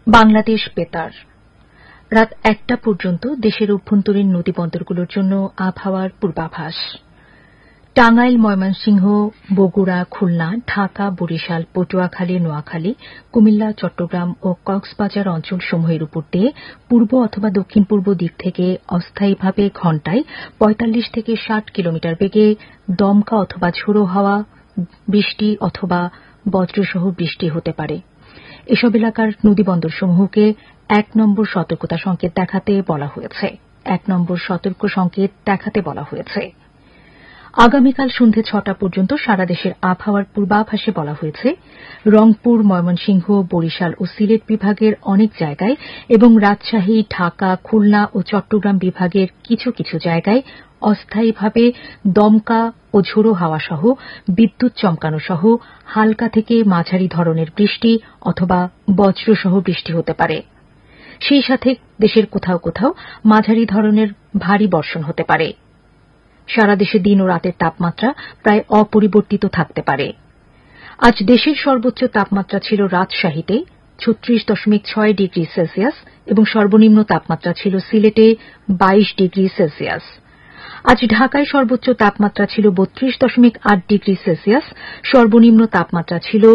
বাংলাদেশ বেতার রাত ১টা পর্যন্ত দেশের অভ্যন্তরীণ নদীবন্দরগুলোর জন্য আবহাওয়ার পূর্বাভাস। টাঙ্গাইল, ময়মনসিংহ, বগুড়া, খুলনা, ঢাকা, বরিশাল, পটুয়াখালী, নোয়াখালী, কুমিল্লা, চট্টগ্রাম ও কক্সবাজার অঞ্চলসমূহের উপর দিয়ে পূর্ব অথবা দক্ষিণ পূর্ব দিক থেকে অস্থায়ীভাবে ঘণ্টায় ৪৫ থেকে ৬০ কিলোমিটার বেগে দমকা অথবা ঝোড়ো হাওয়া, বৃষ্টি অথবা বজ্রসহ বৃষ্টি হতে পারে। এসব এলাকার নদীবন্দরসমূহকে ১ নম্বর সতর্কতা সংকেত দেখাতে বলা হয়েছে। ১ নম্বর সতর্ক সংকেত দেখাতে বলা হয়েছে। আগামীকাল সন্ধে ৬টা পর্যন্ত সারা দেশের আবহাওয়ার পূর্বাভাসে বলা হয়েছে, রংপুর, ময়মনসিংহ, বরিশাল ও সিলেট বিভাগের অনেক জায়গায় এবং রাজশাহী, ঢাকা, খুলনা ও চট্টগ্রাম বিভাগের কিছু কিছু জায়গায় অস্থায়ীভাবে দমকা ও ঝোড়ো হাওয়া সহ বিদ্যুৎ চমকানো সহ হালকা থেকে মাঝারি ধরনের বৃষ্টি অথবা বজ্রসহ বৃষ্টি হতে পারে। সেই সাথে দেশের কোথাও কোথাও মাঝারি ধরনের ভারী বর্ষণ হতে পারে। সারা দেশে দিন ও রাতের তাপমাত্রা প্রায় অপরিবর্তিত থাকতে পারে। আজ দেশের সর্বোচ্চ তাপমাত্রা ছিল রাজশাহীতে ৩৬.৬ ডিগ্রি সেলসিয়াস এবং সর্বনিম্ন তাপমাত্রা ছিল সিলেটে ২২ ডিগ্রি সেলসিয়াস। আজ ঢাকায় সর্বোচ্চ তাপমাত্রা ছিল ৩২.৮ ডিগ্রি সেলসিয়াস, সর্বনিম্ন তাপমাত্রা ছিল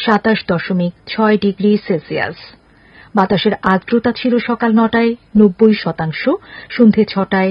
২৭.৬ ডিগ্রি সেলসিয়াস। বাতাসের আর্দ্রতা ছিল সকাল ৯টায় ৯০%, সন্ধে ৬টায়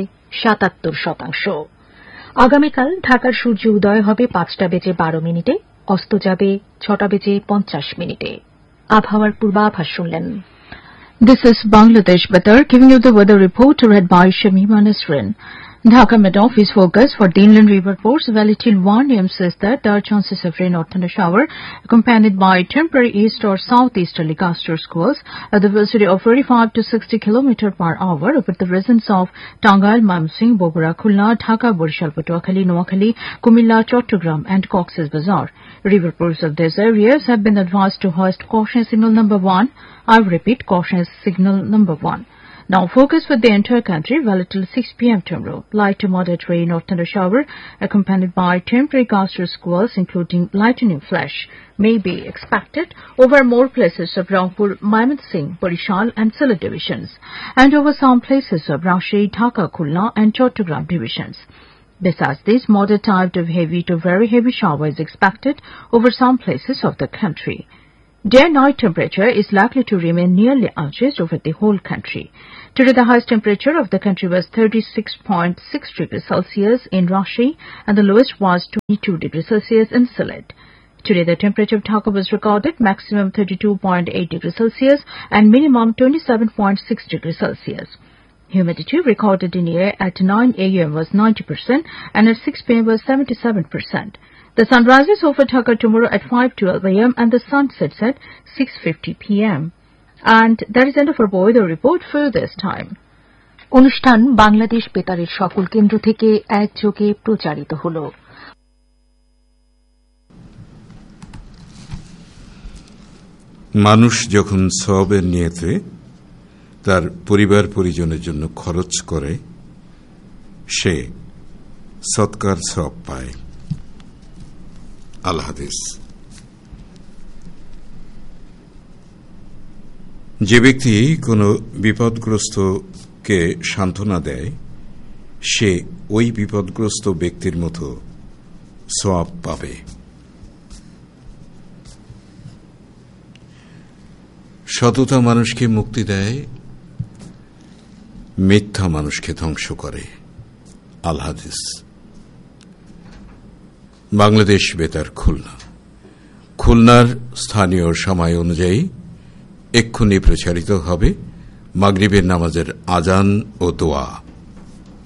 ৭৭%। আগামীকাল ঢাকার সূর্য উদয় হবে ৫টা বেজে ১২ মিনিটে, অস্ত যাবে ৬টা বেজে ৫০ মিনিটে। আবহাওয়ার পূর্বাভাস শুনলেন। This is Bangladesh Betar giving you the weather report read by Shamima Nasrin. Dhaka Met Office forecast for the inland river ports valid till 1 a.m. says that there are chances of rain or thunder shower accompanied by temporary east or southeasterly gusty squalls at the velocity of 35 to 60 km per hour over the regions of Tangail, Mymensingh, Bogura, Khulna, Dhaka, Borishal, Patuakhali, Noakhali, Kumilla, Chattogram and Cox's Bazar. River ports of these areas have been advised to hoist caution signal number 1. I repeat, caution signal number 1. Now focus for the entire country valid till 6 p.m. tomorrow. Light to moderate rain or thunder shower accompanied by temporary gusty squalls including lightning flash may be expected over more places of Rangpur, Mymensingh, Borishal and Sylhet divisions and over some places of Rajshahi, Dhaka, Khulna and Chattogram divisions. Besides this, moderate type of heavy to very heavy shower is expected over some places of the country. Day and night temperature is likely to remain nearly unchanged over the whole country. Today, the highest temperature of the country was 36.6 degrees Celsius in Rajshahi and the lowest was 22 degrees Celsius in Sylhet. Today, the temperature of Dhaka was recorded maximum 32.8 degrees Celsius and minimum 27.6 degrees Celsius. Humidity recorded in air at 9 a.m. was 90% and at 6 p.m. was 77%. The sun rises over Dhaka tomorrow at 5:12 a.m. and the sun sets at 6:50 p.m. And that is end of our weather report for this time. অনুষ্ঠান বাংলাদেশ বেতারের সকল কেন্দ্র থেকে একযোগে প্রচারিত হল। মানুষ যখন সওয়াবের নিয়তে তার পরিবার পরিজনের জন্য খরচ করে, সে সদকার সওয়াব পায়। আল হাদিস। যে ব্যক্তি কোনো বিপদগ্রস্তকে সান্ত্বনা দেয়, সে ওই বিপদগ্রস্ত ব্যক্তির মতো সওয়াব পাবে। সততা মানুষকে মুক্তি দেয়, মিথ্যা মানুষকে ধ্বংস করে। আল হাদিস। বাংলাদেশ বেতার, খুলনা। খুলনার স্থানীয় সময় অনুযায়ী এক্ষুনি প্রচারিত হবে মাগরিবের নামাজের আজান ও দোয়া।